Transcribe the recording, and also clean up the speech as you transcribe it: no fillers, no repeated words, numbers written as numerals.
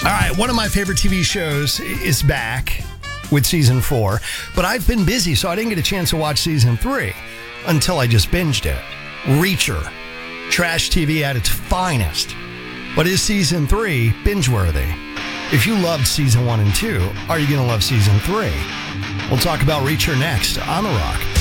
All right, one of my favorite TV shows is back with season 4, but I've been busy, so I didn't get a chance to watch season 3 until I just binged it. Reacher, trash TV at its finest. But is season 3 binge-worthy? If you loved season 1 and 2, are you going to love season 3? We'll talk about Reacher next on The Rock.